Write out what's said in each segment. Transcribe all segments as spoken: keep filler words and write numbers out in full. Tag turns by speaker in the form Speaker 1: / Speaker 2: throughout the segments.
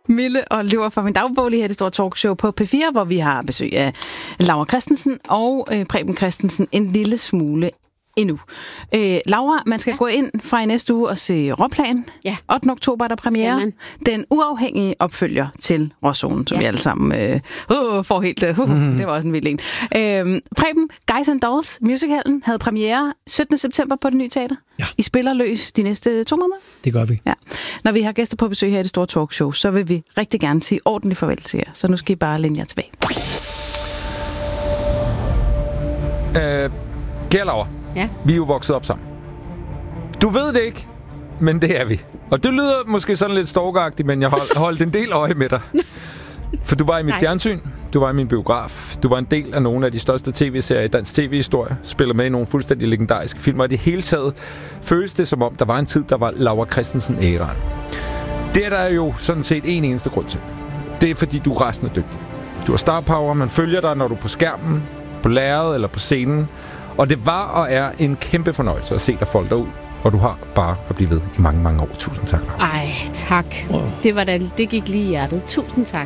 Speaker 1: Mille og Løver fra min dagbolig her i det store talkshow på P fire, hvor vi har besøg af Laura Christensen og øh, Preben Christensen en lille smule endnu. Øh, Laura, man skal ja. gå ind fra i næste uge og se Råplan.
Speaker 2: Ja.
Speaker 1: ottende oktober er der premiere. Den uafhængige opfølger til Råzonen, som ja. vi alle sammen øh, uh, får helt... Uh, uh, mm. Det var også en vild en. Øh, Preben, Guys and Dolls, musicalen, havde premiere syttende september på Det Nye Teater.
Speaker 3: Ja.
Speaker 1: I spiller løs de næste to måneder.
Speaker 3: Det gør vi.
Speaker 1: Ja. Når vi har gæster på besøg her i det store talkshow, så vil vi rigtig gerne sige ordentligt farvel til jer. Så nu skal I bare læne jer tilbage.
Speaker 4: Øh, kære Laura.
Speaker 2: Ja.
Speaker 4: Vi er jo vokset op sammen. Du ved det ikke, men det er vi. Og det lyder måske sådan lidt stalkeragtigt, men jeg hold, holdt en del øje med dig. For du var i mit Nej. fjernsyn, du var i min biograf, du var en del af nogle af de største tv-serier i dansk tv-historie, spiller med i nogle fuldstændig legendariske film, og i det hele taget føles det som om, der var en tid, der var Laura Christensen-æraen. Det er der jo sådan set en eneste grund til. Det er, fordi du er resten dygtig. Du har star power, man følger dig, når du er på skærmen, på lærredet eller på scenen. Og det var og er en kæmpe fornøjelse at se dig folde dig ud. Og du har bare at blive ved i mange, mange år. Tusind tak.
Speaker 2: Ej, tak. Wow. Det, var da, det gik lige i hjertet. Tusind tak.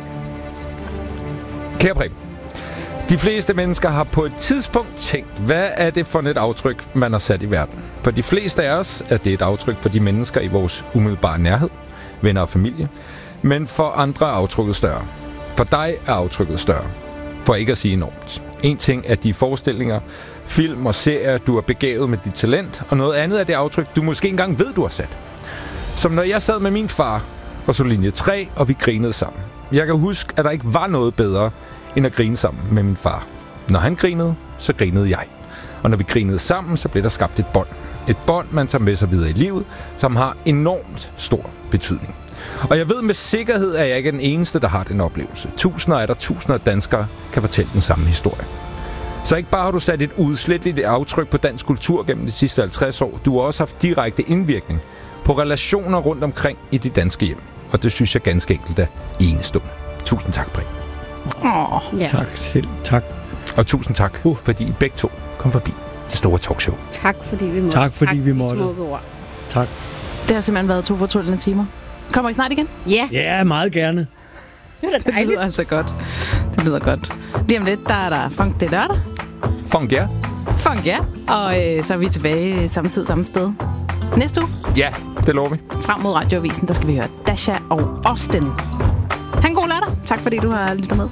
Speaker 4: Kære Preben, de fleste mennesker har på et tidspunkt tænkt, hvad er det for et aftryk, man har sat i verden? For de fleste af os er det et aftryk for de mennesker i vores umiddelbare nærhed, venner og familie. Men for andre er aftrykket større. For dig er aftrykket større. For ikke at sige enormt. En ting er de forestillinger, film og serier, du er begavet med dit talent, og noget andet er det aftryk, du måske engang ved, du har sat. Som når jeg sad med min far og så linje tre, og vi grinede sammen. Jeg kan huske, at der ikke var noget bedre, end at grine sammen med min far. Når han grinede, så grinede jeg. Og når vi grinede sammen, så blev der skabt et bånd. Et bånd, man tager med sig videre i livet, som har enormt stor betydning. Og jeg ved med sikkerhed, at jeg ikke er den eneste, der har den oplevelse. Tusinder af der tusinder af danskere kan fortælle den samme historie. Så ikke bare har du sat et udsletteligt aftryk på dansk kultur gennem de sidste halvtreds år, du har også haft direkte indvirkning på relationer rundt omkring i de danske hjem. Og det synes jeg ganske enkelt er enestående. Tusind tak, Preben.
Speaker 3: Oh, ja. Tak selv. Tak.
Speaker 4: Og tusind tak, uh. fordi I begge to kom forbi det store talkshow.
Speaker 2: Tak fordi vi måtte.
Speaker 3: Tak fordi
Speaker 2: tak,
Speaker 3: vi måtte.
Speaker 2: Smukke ord.
Speaker 3: Tak.
Speaker 1: Det har simpelthen været to fortryllende timer. Kommer I snart igen?
Speaker 2: Ja.
Speaker 3: Ja, meget gerne.
Speaker 2: Det er da dejligt.
Speaker 1: Det lyder altså godt. Det lyder godt. Lige om lidt, der er der Funk det lørdag.
Speaker 4: Funk ja.
Speaker 1: Funk ja. Og øh, så er vi tilbage samme tid, samme sted. Næste uge.
Speaker 4: Ja, det lover vi.
Speaker 1: Frem mod Radioavisen, der skal vi høre Dasha og Austin. Ha' en god lørdag. Tak fordi du har lyttet med.